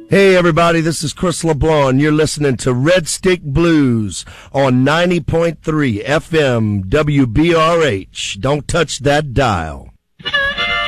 Hey everybody, this is Chris LeBlanc. You're listening to Red Stick Blues on 90.3 FM WBRH. Don't touch that dial.